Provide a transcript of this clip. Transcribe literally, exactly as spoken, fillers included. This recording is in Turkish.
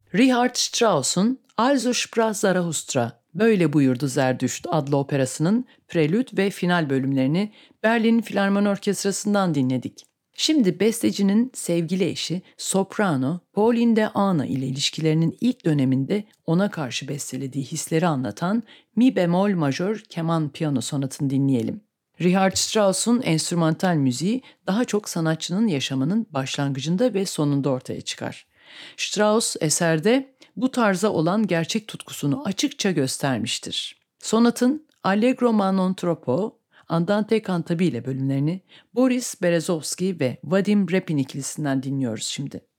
Richard Strauss'un Also sprach Zarathustra, Böyle Buyurdu Zerdüşt adlı operasının prelüt ve final bölümlerini Berlin Filarmoni Orkestrası'ndan dinledik. Şimdi bestecinin sevgili eşi soprano Pauline de Ahna ile ilişkilerinin ilk döneminde ona karşı bestelediği hisleri anlatan Mi bemol majör keman piyano sonatını dinleyelim. Richard Strauss'un enstrümantal müziği daha çok sanatçının yaşamının başlangıcında ve sonunda ortaya çıkar. Strauss eserde bu tarza olan gerçek tutkusunu açıkça göstermiştir. Sonatın Allegro ma non troppo, Andante cantabile bölümlerini Boris Berezovsky ve Vadim Repin ikilisinden dinliyoruz şimdi.